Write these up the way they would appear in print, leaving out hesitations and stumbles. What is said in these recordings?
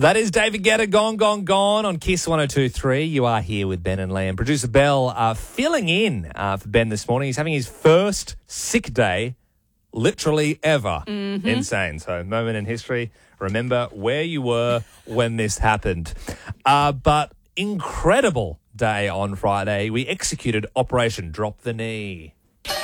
That is David Guetta, Gone, Gone, Gone on KISS 102.3. You are here with Ben and Liam. Producer Bell filling in for Ben this morning. He's having his first sick day literally ever. Mm-hmm. Insane. So, moment in history. Remember where you were when this happened. But incredible day on Friday. We executed Operation Drop the Knee.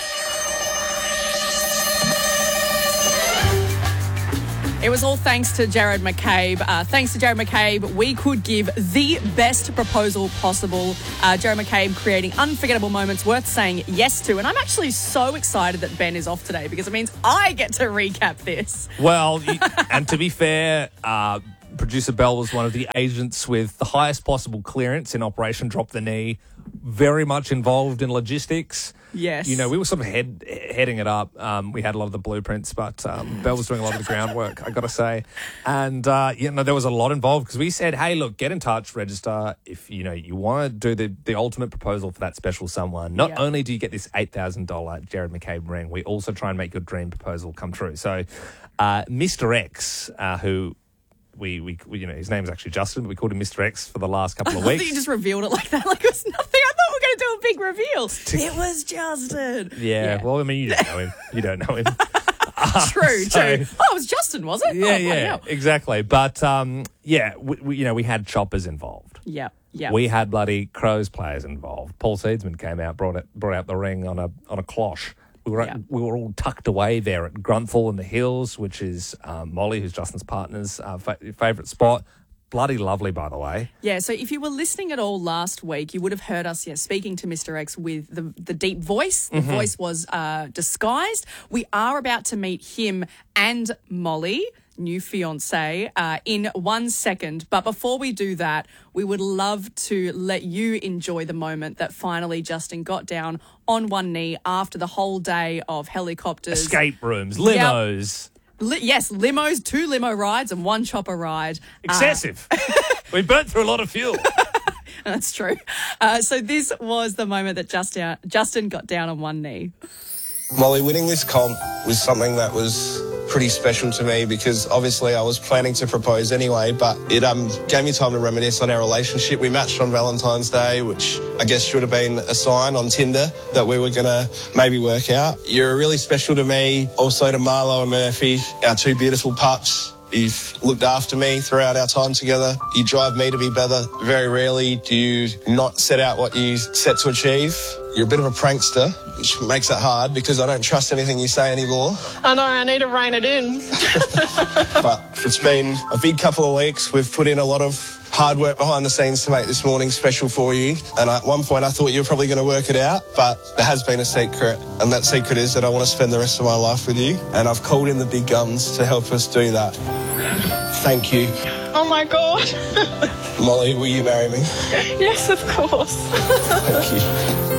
It was all thanks to Jared McCabe. Thanks to Jared McCabe, we could give the best proposal possible. Jared McCabe creating unforgettable moments worth saying yes to. And I'm actually so excited that Ben is off today because it means I get to recap this. Well, and to be fair, Producer Bell was one of the agents with the highest possible clearance in Operation Drop the Knee, very much involved in logistics. Yes. You know, we were sort of heading it up. We had a lot of the blueprints, but Bell was doing a lot of the groundwork, I got to say. And, there was a lot involved because we said, hey, look, get in touch, register. If, you want to do the ultimate proposal for that special someone, not only do you get this $8,000 Jared McCabe ring, we also try and make your dream proposal come true. So Mr. X, who... We his name is actually Justin, but we called him Mr. X for the last couple of weeks. You just revealed it like that, like it was nothing. I thought we were going to do a big reveal. It was Justin. Yeah, well, I mean, you don't know him. You don't know him. True. Oh, it was Justin, was it? Yeah, exactly. But, we had choppers involved. Yeah. We had bloody Crows players involved. Paul Seedsman came out, brought out the ring on a cloche. We were all tucked away there at Grunthal in the Hills, which is Molly, who's Justin's partner's favourite spot. Bloody lovely, by the way. Yeah, so if you were listening at all last week, you would have heard us speaking to Mr. X with the deep voice. The voice was disguised. We are about to meet him and Molly, new fiancé, in 1 second. But before we do that, we would love to let you enjoy the moment that finally Justin got down on one knee after the whole day of helicopters. Escape rooms, limos. Yes, limos, 2 limo rides and 1 chopper ride. Excessive. We burnt through a lot of fuel. That's true. So this was the moment that Justin got down on one knee. Molly, winning this comp was something that was pretty special to me because obviously I was planning to propose anyway, but it gave me time to reminisce on our relationship. We matched on Valentine's Day, which I guess should have been a sign on Tinder that we were going to maybe work out. You're really special to me, also to Marlo and Murphy, our 2 beautiful pups. You've looked after me throughout our time together. You drive me to be better. Very rarely do you not set out what you set to achieve. You're a bit of a prankster, which makes it hard because I don't trust anything you say anymore. I know, I need to rein it in. But it's been a big couple of weeks. We've put in a lot of hard work behind the scenes to make this morning special for you. And at one point I thought you were probably going to work it out, but there has been a secret. And that secret is that I want to spend the rest of my life with you. And I've called in the big guns to help us do that. Thank you. Oh my God. Molly, will you marry me? Yes, of course. Thank you.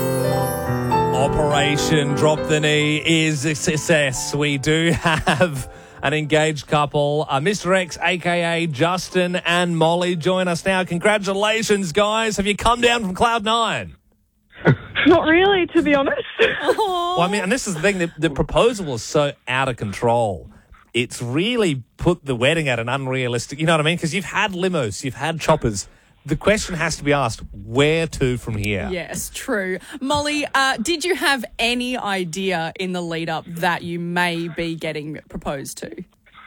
Operation Drop the Knee is a success. We do have an engaged couple. Mr. X, a.k.a. Justin and Molly, join us now. Congratulations, guys. Have you come down from Cloud 9? Not really, to be honest. Well, I mean, and this is the thing, the proposal was so out of control. It's really put the wedding at an unrealistic, you know what I mean? Because you've had limos, you've had choppers. The question has to be asked, where to from here? Yes, true. Molly, did you have any idea in the lead up that you may be getting proposed to?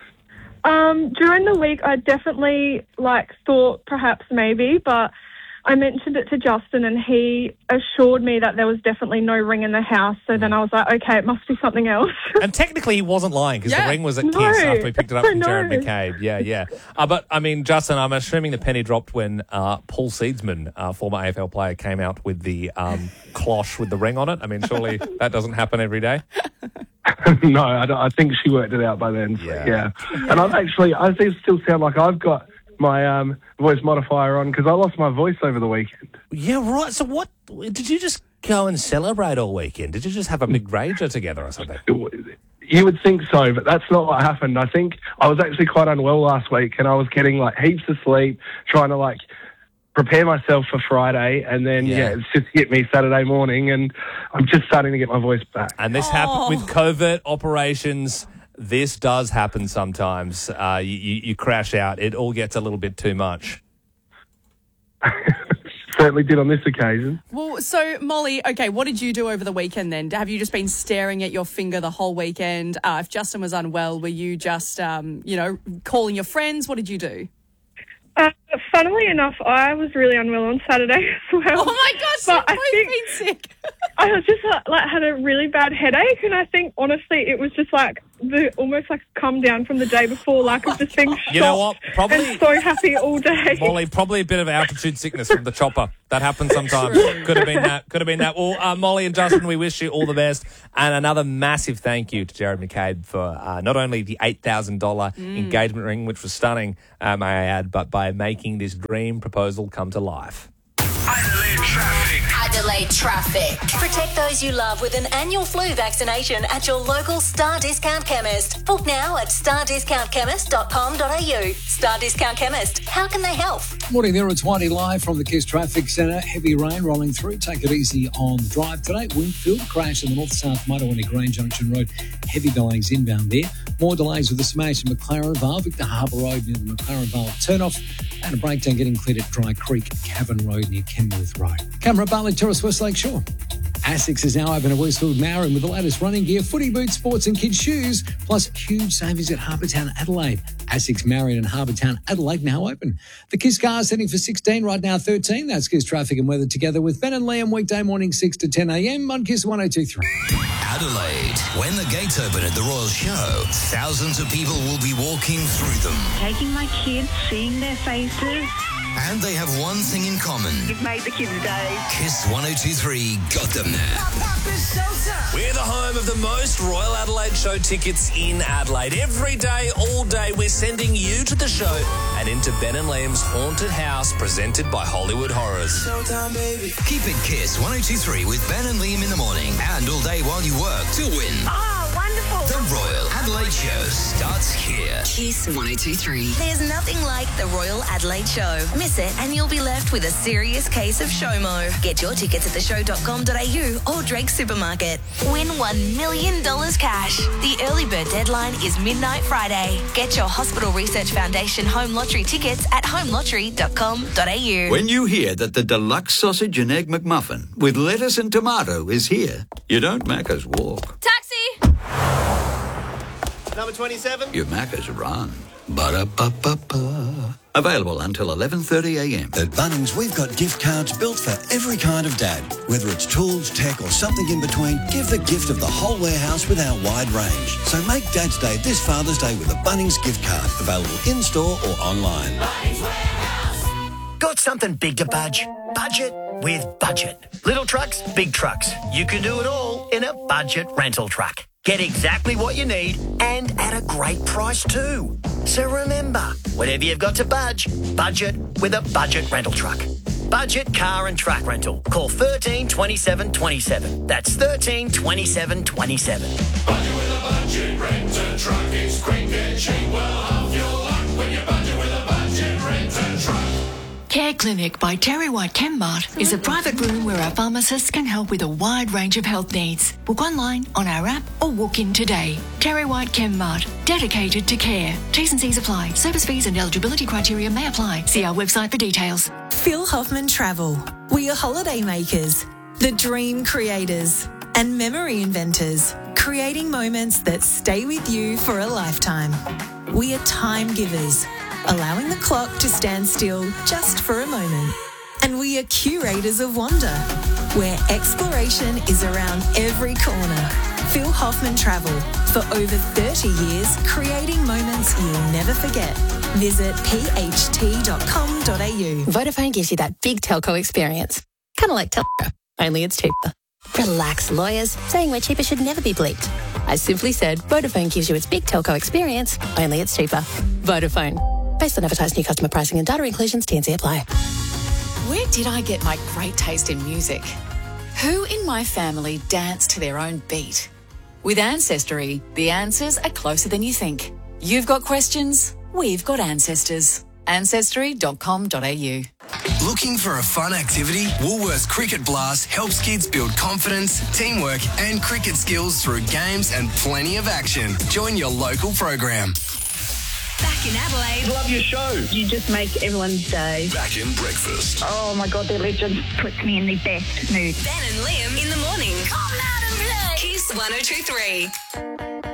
During the week, I definitely thought perhaps maybe, but I mentioned it to Justin and he assured me that there was definitely no ring in the house. So then I was like, okay, it must be something else. And technically he wasn't lying because the ring was at KISS after we picked it up from Jared McCabe. Yeah. But, I mean, Justin, I'm assuming the penny dropped when Paul Seedsman, former AFL player, came out with the cloche with the ring on it. I mean, surely that doesn't happen every day? No, I think she worked it out by then. So, yeah. And I still sound like I've got my voice modifier on because I lost my voice over the weekend. Yeah, right. So what, did you just go and celebrate all weekend? Did you just have a big rager together or something? You would think so, but that's not what happened. I think I was actually quite unwell last week and I was getting heaps of sleep, trying to prepare myself for Friday, and then it's just hit me Saturday morning and I'm just starting to get my voice back. And this happened with covert operations this does happen sometimes. You crash out. It all gets a little bit too much. Certainly did on this occasion. Well, so Molly, okay, what did you do over the weekend then? Have you just been staring at your finger the whole weekend? If Justin was unwell, were you just, calling your friends? What did you do? Funnily enough, I was really unwell on Saturday as well. Oh my gosh, But you've both been sick. I was just had a really bad headache, and I think honestly it was just like almost like a come down from the day before, like of just being shocked You know what? Probably, and so happy all day. Molly, probably a bit of altitude sickness from the chopper. That happens sometimes. Could have been that. Well, Molly and Justin, we wish you all the best. And another massive thank you to Jared McCabe for not only the $8,000 engagement ring, which was stunning, may I add, but by making this dream proposal come to life. Adelaide Traffic. Protect those you love with an annual flu vaccination at your local Star Discount Chemist. Book now at stardiscountchemist.com.au. Star Discount Chemist. How can they help? Morning there, it's Whitey live from the KISS Traffic Centre. Heavy rain rolling through. Take it easy on the drive today. Winfield crash in the north-south Murray Green Junction Road. Heavy delays inbound there. More delays with the smash in McLaren Vale, Victor Harbour Road near the McLaren Vale turnoff, and a breakdown getting cleared at Dry Creek, Cavern Road near Kenworth Road. Camera Barley Terrace, West Lake Shore. ASICS is now open at Westfield Marion with the latest running gear, footy boots, sports and kids' shoes, plus huge savings at Harbour Town Adelaide. ASICS Marion and Harbour Town Adelaide now open. The KISS car setting for 16, right now 13. That's KISS traffic and weather together with Ben and Liam, weekday morning 6 to 10 a.m. on KISS 102.3. Adelaide. When the gates open at the Royal Show, thousands of people will be walking through them. Taking my kids, seeing their faces. And they have one thing in common. You've made the kids' day. KISS 102.3 got them there. We're the home of the most Royal Adelaide Show tickets in Adelaide. Every day, all day, we're sending you to the show and into Ben and Liam's haunted house presented by Hollywood Horrors. Showtime, baby. Keep it KISS 102.3 with Ben and Liam in the morning and all day while you work to win. Oh, wonderful. The Royal Adelaide Show starts here. KISS 102.3. There's nothing like the Royal Adelaide Show. Miss it and you'll be left with a serious case of SHOMO. Get your tickets at theshow.com.au or Drake's Supermarket. Win $1 million cash. The early bird deadline is midnight Friday. Get your Hospital Research Foundation home lottery tickets at homelottery.com.au. When you hear that the deluxe sausage and egg McMuffin with lettuce and tomato is here, you don't Macca's walk. Taxi! Number 27. You Macca's run. Ba-da-ba-ba-ba. Available until 11:30 a.m. At Bunnings, we've got gift cards built for every kind of dad. Whether it's tools, tech or something in between, give the gift of the whole warehouse with our wide range. So make Dad's Day this Father's Day with a Bunnings gift card. Available in-store or online. Got something big to budge? Budget with Budget. Little trucks, big trucks. You can do it all in a budget rental truck. Get exactly what you need and at a great price too. So remember, whatever you've got to budget with a budget rental truck. Budget car and truck rental. Call 13 27 27. That's 13 27 27. Budget with a budget rental truck is quick and cheap. Well, have your luck when you budget with a budget rental truck. Care Clinic by Terry White Chemmart is a private room where our pharmacists can help with a wide range of health needs. Book online, on our app, or walk in today. Terry White Chemmart, dedicated to care. T's and C's apply. Service fees and eligibility criteria may apply. See our website for details. Phil Hoffman Travel. We are holiday makers, the dream creators, and memory inventors, creating moments that stay with you for a lifetime. We are time givers, allowing the clock to stand still just for a moment. And we are curators of wonder, where exploration is around every corner. Phil Hoffman Travel, for over 30 years, creating moments you'll never forget. Visit pht.com.au. Vodafone gives you that big telco experience. Kind of like Telco, only it's cheaper. Relax, lawyers. Saying we're cheaper should never be bleeped. I simply said Vodafone gives you its big telco experience, only it's cheaper. Vodafone. Based on advertised new customer pricing and data inclusions, T&C apply. Where did I get my great taste in music? Who in my family danced to their own beat? With Ancestry, the answers are closer than you think. You've got questions, we've got ancestors. Ancestry.com.au. Looking for a fun activity? Woolworths Cricket Blast helps kids build confidence, teamwork and cricket skills through games and plenty of action. Join your local program. Back in Adelaide. Love your show. You just make everyone's day. Back in breakfast. Oh my God, they're legends. Puts me in the best mood. Ben and Liam in the morning. Come out and play. Kiss 102.3.